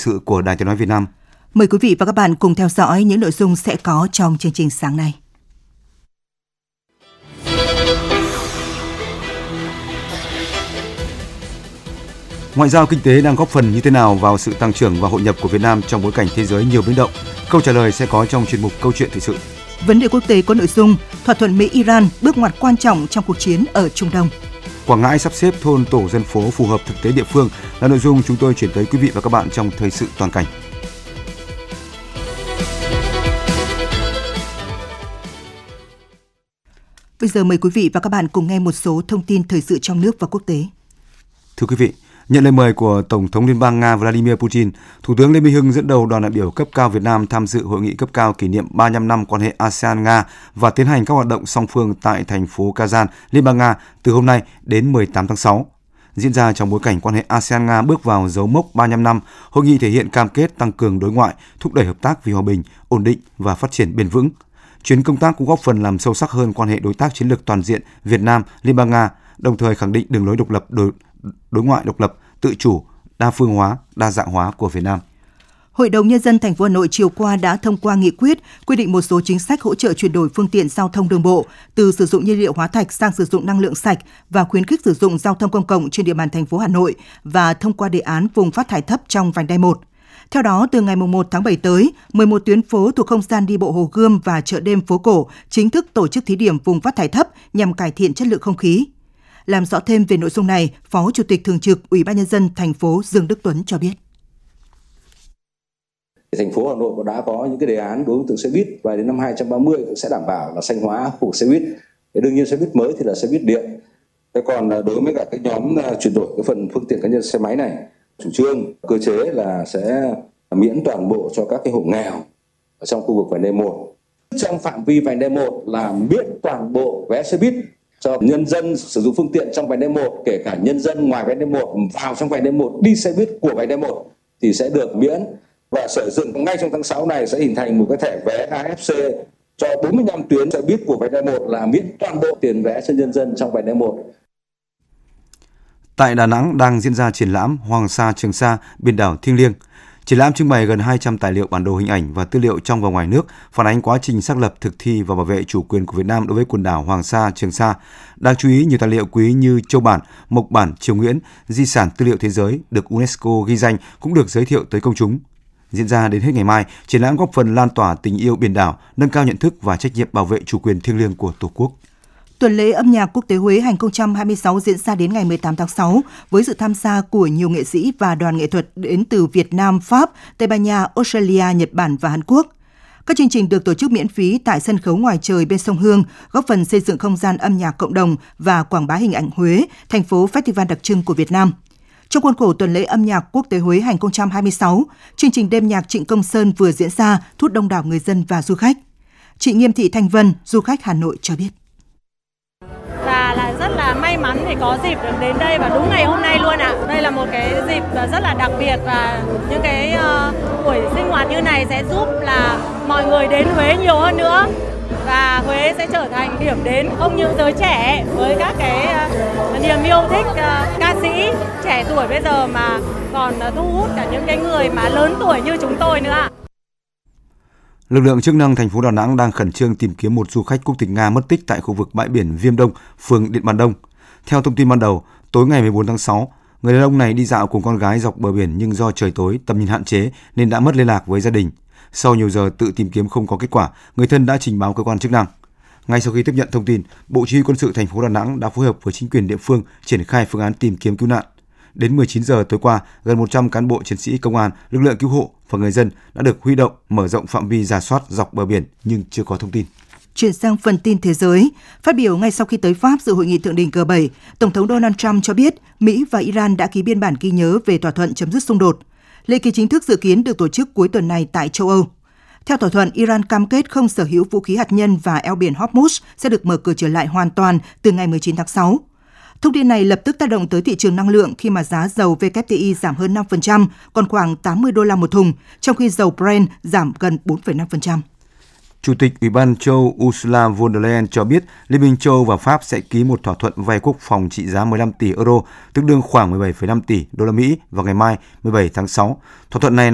sự của Đài Tiếng nói Việt Nam. Mời quý vị và các bạn cùng theo dõi những nội dung sẽ có trong chương trình sáng nay. Ngoại giao kinh tế đang góp phần như thế nào vào sự tăng trưởng và hội nhập của Việt Nam trong bối cảnh thế giới nhiều biến động? Câu trả lời sẽ có trong chuyên mục Câu chuyện thời sự. Vấn đề quốc tế có nội dung thỏa thuận Mỹ-Iran bước ngoặt quan trọng trong cuộc chiến ở Trung Đông. Quảng Ngãi sắp xếp thôn tổ dân phố phù hợp thực tế địa phương là nội dung chúng tôi chuyển tới quý vị và các bạn trong thời sự toàn cảnh. Bây giờ mời quý vị và các bạn cùng nghe một số thông tin thời sự trong nước và quốc tế. Thưa quý vị, nhận lời mời của Tổng thống Liên bang Nga Vladimir Putin, Thủ tướng Lê Minh Hưng dẫn đầu đoàn đại biểu cấp cao Việt Nam tham dự hội nghị cấp cao kỷ niệm 35 năm quan hệ ASEAN-Nga và tiến hành các hoạt động song phương tại thành phố Kazan, Liên bang Nga từ hôm nay đến 18 tháng 6. Diễn ra trong bối cảnh quan hệ ASEAN-Nga bước vào dấu mốc 35 năm, hội nghị thể hiện cam kết tăng cường đối ngoại, thúc đẩy hợp tác vì hòa bình, ổn định và phát triển bền vững. Chuyến công tác cũng góp phần làm sâu sắc hơn quan hệ đối tác chiến lược toàn diện Việt Nam, Liên bang Nga, đồng thời khẳng định đường lối độc lập đối ngoại độc lập, tự chủ, đa phương hóa, đa dạng hóa của Việt Nam. Hội đồng Nhân dân thành phố Hà Nội chiều qua đã thông qua nghị quyết quy định một số chính sách hỗ trợ chuyển đổi phương tiện giao thông đường bộ từ sử dụng nhiên liệu hóa thạch sang sử dụng năng lượng sạch và khuyến khích sử dụng giao thông công cộng trên địa bàn thành phố Hà Nội và thông qua đề án vùng phát thải thấp trong vành đai 1. Theo đó, từ ngày 1 tháng 7 tới, 11 tuyến phố thuộc không gian đi bộ Hồ Gươm và chợ đêm phố cổ chính thức tổ chức thí điểm vùng phát thải thấp nhằm cải thiện chất lượng không khí. Làm rõ thêm về nội dung này, Phó Chủ tịch Thường trực Ủy ban Nhân dân thành phố Dương Đức Tuấn cho biết. Thành phố Hà Nội đã có những cái đề án đối với từng xe buýt và đến năm 2030 cũng sẽ đảm bảo là xanh hóa khu vực xe buýt. Đương nhiên xe buýt mới thì là xe buýt điện. Còn đối với cả cái nhóm chuyển đổi cái phần phương tiện cá nhân xe máy này, chủ trương cơ chế là sẽ miễn toàn bộ cho các cái hộ nghèo ở trong khu vực vành đai 1. Trong phạm vi vành đai 1 là miễn toàn bộ vé xe buýt cho nhân dân sử dụng phương tiện trong vành đai 1, kể cả nhân dân ngoài vành đai 1 vào trong vành đai 1 đi xe buýt của vành đai 1 thì sẽ được miễn, và Sở Xây dựng ngay trong tháng 6 này sẽ hình thành một cái thẻ vé AFC cho 45 tuyến xe buýt của vành đai 1 là miễn toàn bộ tiền vé cho nhân dân trong vành đai 1. Tại Đà Nẵng đang diễn ra triển lãm Hoàng Sa Trường Sa, biển đảo thiêng liêng. Triển lãm trưng bày gần 200 tài liệu, bản đồ, hình ảnh và tư liệu trong và ngoài nước, phản ánh quá trình xác lập, thực thi và bảo vệ chủ quyền của Việt Nam đối với quần đảo Hoàng Sa, Trường Sa. Đáng chú ý, nhiều tài liệu quý như châu bản, mộc bản, triều Nguyễn, di sản tư liệu thế giới được UNESCO ghi danh cũng được giới thiệu tới công chúng. Diễn ra đến hết ngày mai, triển lãm góp phần lan tỏa tình yêu biển đảo, nâng cao nhận thức và trách nhiệm bảo vệ chủ quyền thiêng liêng của Tổ quốc. Tuần lễ âm nhạc quốc tế Huế 2026 diễn ra đến ngày 18 tháng 6 với sự tham gia của nhiều nghệ sĩ và đoàn nghệ thuật đến từ Việt Nam, Pháp, Tây Ban Nha, Australia, Nhật Bản và Hàn Quốc. Các chương trình được tổ chức miễn phí tại sân khấu ngoài trời bên sông Hương, góp phần xây dựng không gian âm nhạc cộng đồng và quảng bá hình ảnh Huế, thành phố festival đặc trưng của Việt Nam. Trong khuôn khổ tuần lễ âm nhạc quốc tế Huế 2026, chương trình đêm nhạc Trịnh Công Sơn vừa diễn ra, thu hút đông đảo người dân và du khách. Chị Nghiêm Thị Thanh Vân, du khách Hà Nội cho biết. Và là rất là may mắn thì có dịp được đến đây và đúng ngày hôm nay luôn ạ. Đây là một cái dịp rất là đặc biệt và những cái buổi sinh hoạt như này sẽ giúp là mọi người đến Huế nhiều hơn nữa. Và Huế sẽ trở thành điểm đến không những giới trẻ với các cái niềm yêu thích ca sĩ trẻ tuổi bây giờ mà còn thu hút cả những cái người mà lớn tuổi như chúng tôi nữa ạ. Lực lượng chức năng thành phố Đà Nẵng đang khẩn trương tìm kiếm một du khách quốc tịch Nga mất tích tại khu vực bãi biển Viêm Đông, phường Điện Bàn Đông. Theo thông tin ban đầu, tối ngày 14 tháng 6, người đàn ông này đi dạo cùng con gái dọc bờ biển nhưng do trời tối, tầm nhìn hạn chế nên đã mất liên lạc với gia đình. Sau nhiều giờ tự tìm kiếm không có kết quả, người thân đã trình báo cơ quan chức năng. Ngay sau khi tiếp nhận thông tin, Bộ Chỉ huy Quân sự thành phố Đà Nẵng đã phối hợp với chính quyền địa phương triển khai phương án tìm kiếm cứu nạn. Đến 19 giờ tối qua, gần 100 cán bộ chiến sĩ công an, lực lượng cứu hộ và người dân đã được huy động mở rộng phạm vi rà soát dọc bờ biển nhưng chưa có thông tin. Chuyển sang phần tin thế giới, phát biểu ngay sau khi tới Pháp dự hội nghị thượng đỉnh G7, Tổng thống Donald Trump cho biết Mỹ và Iran đã ký biên bản ghi nhớ về thỏa thuận chấm dứt xung đột. Lễ ký chính thức dự kiến được tổ chức cuối tuần này tại châu Âu. Theo thỏa thuận, Iran cam kết không sở hữu vũ khí hạt nhân và eo biển Hormuz sẽ được mở cửa trở lại hoàn toàn từ ngày 19 tháng 6. Thông tin này lập tức tác động tới thị trường năng lượng khi mà giá dầu WTI giảm hơn 5%, còn khoảng 80 đô la một thùng, trong khi dầu Brent giảm gần 4,5%. Chủ tịch Ủy ban châu Âu Ursula von der Leyen cho biết Liên minh châu Âu và Pháp sẽ ký một thỏa thuận vay quốc phòng trị giá 15 tỷ euro, tương đương khoảng 17,5 tỷ đô la Mỹ vào ngày mai 17 tháng 6. Thỏa thuận này